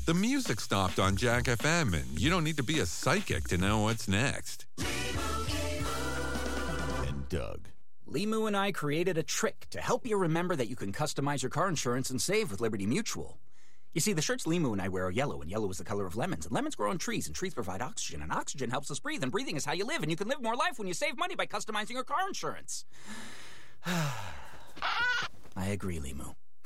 The music stopped on Jack FM, and you don't need to be a psychic to know what's next. And Doug. Limu and I created a trick to help you remember that you can customize your car insurance and save with Liberty Mutual. You see, the shirts Limu and I wear are yellow, and yellow is the color of lemons, and lemons grow on trees, and trees provide oxygen, and oxygen helps us breathe, and breathing is how you live, and you can live more life when you save money by customizing your car insurance. I agree, Limu.